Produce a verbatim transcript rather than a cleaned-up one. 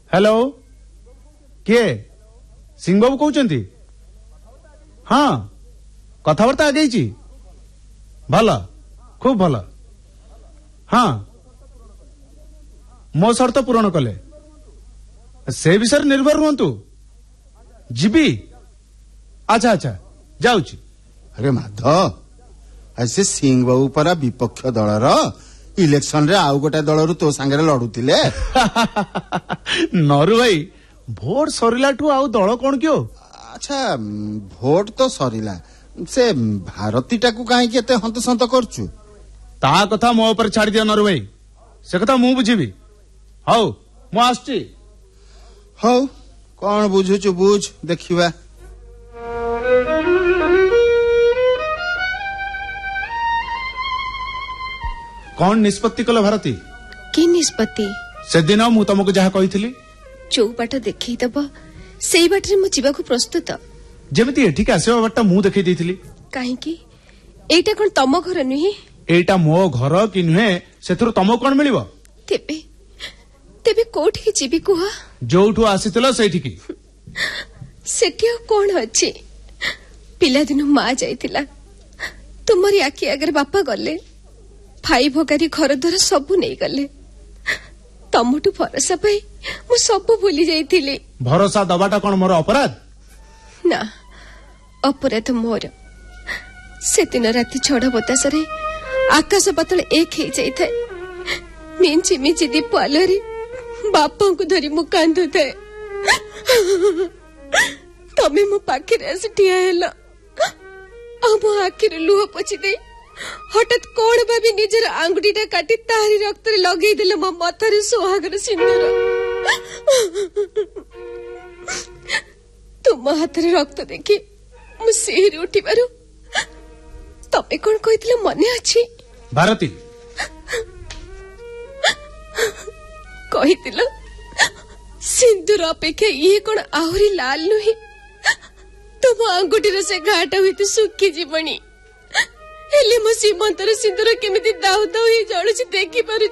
Hello किए सिंह बाबू कहते हाँ कथबार्ता आगे भल खूब भल हाँ मो शर्त पूरण कले से विषय निर्भर रुहतु जीवी अच्छा अच्छा जाऊची। अरे माधव ऐसे सिंह बाबू परा विपक्ष दलर इलेक्शन रे आउ गोटे दलरू तो सांगे लड़ुतिले नरु भाई भोट सरिला ठू आउ दल कौन क्यों। अच्छा भोट तो सरिला से भारती टाकू कहीं केते हंतसंत करचु ता कथा मो ऊपर छाड़ दिया नरु भाई से कथा मु बुझीबी हौ मु आस्ती हौ कौन बुझुचु बुझ देखिबा। कौन निष्पत्ति कल भारती की निष्पत्ति से दिन मु तुमको जहा कही जो बाट देखईदब सेई बाटरे मु जीवाकू प्रस्तुत जेमती एठिक आसीबा बाटा मु देखई देइथिली काहेकि एटा कोन तम घर नुही एटा मो घर कि नुहे सेथुर तमको कोन मिलिबो तेबे तेबे कोठी की जीवी कुह जोठू आसीतलो सेठी की सेठी कोन अछि पिला दिन मा जाइतिला तुमरी आखि अगर बापा गले भाई भगारी घर द्वार सब नहीं गले तमठू भरोसा पाई मु सब भूली जाइतिली। भरोसा दबाटा कोन मोर अपराध ना अपराध मोर से दिन राति छड़ बतासरे आकाश पातल एक हो जाए मिंची मिंची दीप आलोरे बापा को धरी मु कांदु थाए तमे मो पाखे आसी ठिया हेला आ मो आखिर लुह पोछि दे हठात कौन भाभी निजर आंगुठीटा काटी तारी रक्त लगे देले मो मथारे सुहागर सिंदूर तुम हाथ रे रक्त देखी मु सेहरी उठिबारु तमे कोन कहितले मने अछि भारती कहितलो सिंदूर अपेक्षा ये कोन आहुरी लाल नुही तुम आंगुठीर से घाटा हुई सुखी जीवनी हेले मो सीमंतर सिंदूर केमिति दाउ दाउ ही जळुछि देखि पारु